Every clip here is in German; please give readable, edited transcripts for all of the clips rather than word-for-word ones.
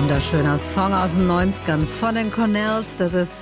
wunderschöner Song aus den 90ern von den Cornells. Das ist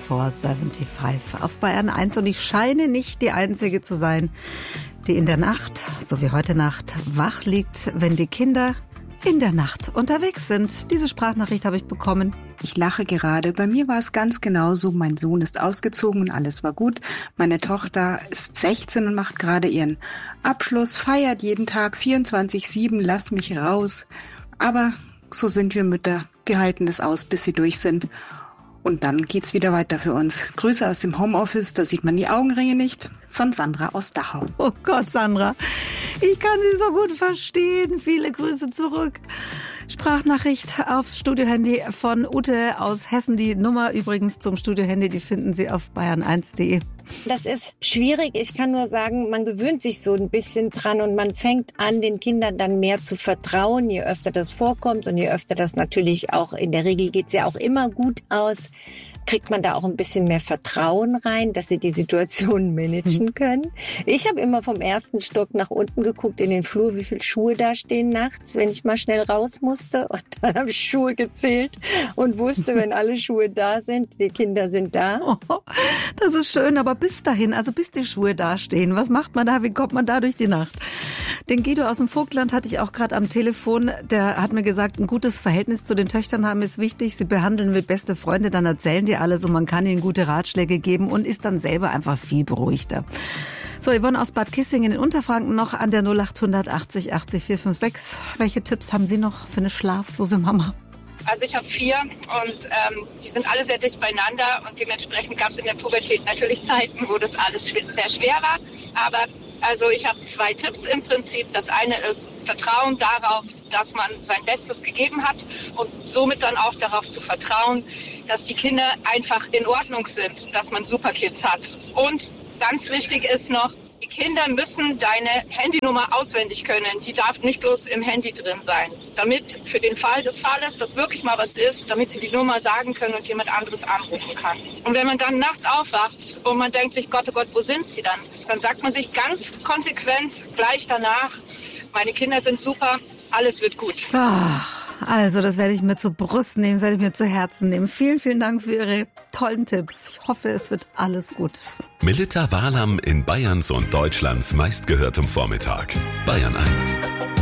74, 75 auf Bayern 1. Und ich scheine nicht die Einzige zu sein, die in der Nacht, so wie heute Nacht, wach liegt, wenn die Kinder in der Nacht unterwegs sind. Diese Sprachnachricht habe ich bekommen. Ich lache gerade. Bei mir war es ganz genauso. Mein Sohn ist ausgezogen und alles war gut. Meine Tochter ist 16 und macht gerade ihren Abschluss, feiert jeden Tag 24/7, lass mich raus. Aber so sind wir Mütter. Wir halten es aus, bis sie durch sind. Und dann geht's wieder weiter für uns. Grüße aus dem Homeoffice, da sieht man die Augenringe nicht. Von Sandra aus Dachau. Oh Gott, Sandra, ich kann Sie so gut verstehen. Viele Grüße zurück. Sprachnachricht aufs Studiohandy von Ute aus Hessen. Die Nummer übrigens zum Studiohandy, die finden Sie auf bayern1.de. Das ist schwierig. Ich kann nur sagen, man gewöhnt sich so ein bisschen dran und man fängt an, den Kindern dann mehr zu vertrauen, je öfter das vorkommt und je öfter das natürlich auch, in der Regel geht's ja auch immer gut aus, kriegt man da auch ein bisschen mehr Vertrauen rein, dass sie die Situation managen können. Ich habe immer vom ersten Stock nach unten geguckt in den Flur, wie viele Schuhe da stehen nachts, wenn ich mal schnell raus musste. Und dann habe ich Schuhe gezählt und wusste, wenn alle Schuhe da sind, die Kinder sind da. Oh, das ist schön, aber bis dahin, also bis die Schuhe da stehen, was macht man da, wie kommt man da durch die Nacht? Den Guido aus dem Vogtland hatte ich auch gerade am Telefon, der hat mir gesagt, ein gutes Verhältnis zu den Töchtern haben ist wichtig, sie behandeln wie beste Freunde, dann erzählen die alles und man kann ihnen gute Ratschläge geben und ist dann selber einfach viel beruhigter. So, Yvonne aus Bad Kissingen in Unterfranken noch an der 0800 80 80 456. Welche Tipps haben Sie noch für eine schlaflose Mama? Also ich habe 4 und die sind alle sehr dicht beieinander und dementsprechend gab es in der Pubertät natürlich Zeiten, wo das alles sehr schwer war. Aber also ich habe 2 Tipps im Prinzip. Das eine ist Vertrauen darauf, dass man sein Bestes gegeben hat und somit dann auch darauf zu vertrauen, dass die Kinder einfach in Ordnung sind, dass man Superkids hat. Und ganz wichtig ist noch, die Kinder müssen deine Handynummer auswendig können. Die darf nicht bloß im Handy drin sein. Damit für den Fall des Falles, dass wirklich mal was ist, damit sie die Nummer sagen können und jemand anderes anrufen kann. Und wenn man dann nachts aufwacht und man denkt sich, Gott, oh Gott, wo sind sie dann? Dann sagt man sich ganz konsequent gleich danach, meine Kinder sind super, alles wird gut. Ach, also das werde ich mir zur Brust nehmen, das werde ich mir zu Herzen nehmen. Vielen, vielen Dank für Ihre tollen Tipps. Ich hoffe, es wird alles gut. Melitta Wahlam in Bayerns und Deutschlands meistgehörtem Vormittag. Bayern 1.